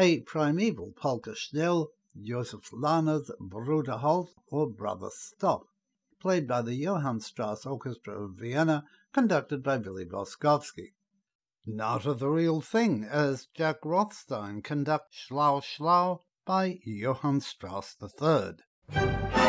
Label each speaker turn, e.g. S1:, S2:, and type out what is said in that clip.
S1: a primeval polka schnell, Josef Lahner's Bruder Halt or Brother Stop, played by the Johann Strauss Orchestra of Vienna, conducted by Willy Boskowski. Not of the Real Thing, as Jack Rothstein conducts Schlau Schlau by Johann Strauss III.